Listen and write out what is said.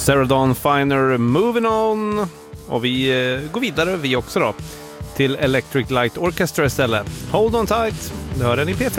Sarah Dawn Finer, Moving On. Och vi går vidare, vi också då, till Electric Light Orchestra istället. Hold on tight, det hör den i P3.